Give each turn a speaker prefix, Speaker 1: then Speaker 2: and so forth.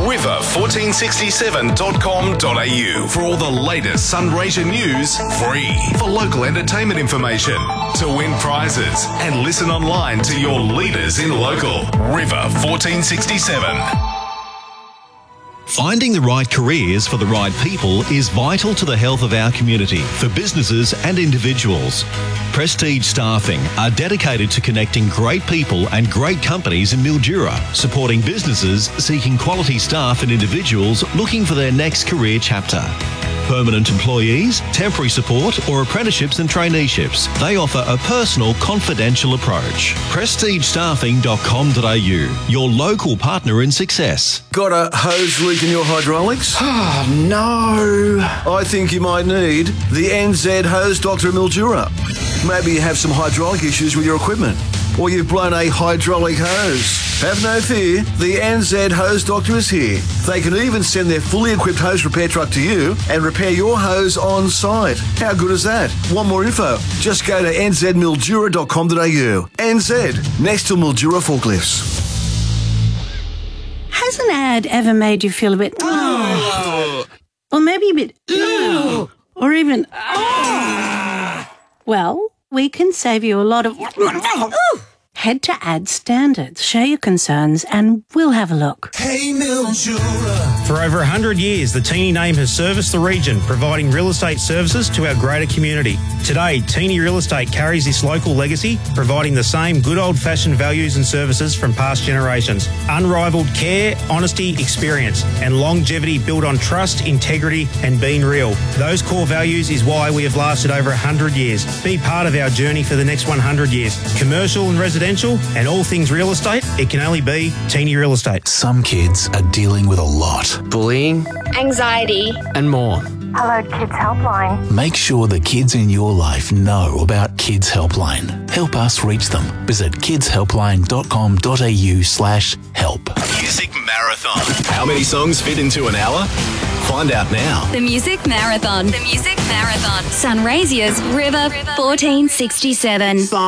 Speaker 1: river1467.com.au for all the latest Sunraysia news, free. For local entertainment information, to win prizes, and listen online to your leaders in local. River 1467.
Speaker 2: Finding the right careers for the right people is vital to the health of our community, for businesses and individuals. Prestige Staffing are dedicated to connecting great people and great companies in Mildura, supporting businesses seeking quality staff and individuals looking for their next career chapter. Permanent employees, temporary support or apprenticeships and traineeships. They offer a personal, confidential approach. PrestigeStaffing.com.au, your local partner in success.
Speaker 3: Got a hose leak in your hydraulics?
Speaker 4: Oh, no.
Speaker 3: I think you might need the NZ Hose Doctor Mildura. Maybe you have some hydraulic issues with your equipment, or you've blown a hydraulic hose. Have no fear, the NZ Hose Doctor is here. They can even send their fully equipped hose repair truck to you and repair your hose on site. How good is that? Want more info? Just go to nzmildura.com.au. NZ, next to Mildura forklifts.
Speaker 5: Has an ad ever made you feel a bit... or maybe a bit... or even... Well, we can save you a lot of... Head to Ad Standards, share your concerns, and we'll have a look.
Speaker 6: Hey, Mildura.
Speaker 7: For over 100 years, the Teeny name has serviced the region, providing real estate services to our greater community. Today, Teeny Real Estate carries this local legacy, providing the same good old-fashioned values and services from past generations. Unrivaled care, honesty, experience, and longevity built on trust, integrity, and being real. Those core values is why we have lasted over 100 years. Be part of our journey for the next 100 years. Commercial and residential, and all things real estate, it can only be Teeny Real Estate.
Speaker 6: Some kids are dealing with a lot.
Speaker 8: Bullying,
Speaker 9: anxiety,
Speaker 8: and more.
Speaker 9: Hello Kids Helpline.
Speaker 6: Make sure the kids in your life know about Kids Helpline. Help us reach them. Visit kidshelpline.com.au/help.
Speaker 1: Music Marathon. How many songs fit into an hour? Find out now.
Speaker 10: The Music Marathon. The Music Marathon. Sunraysia's River 1467.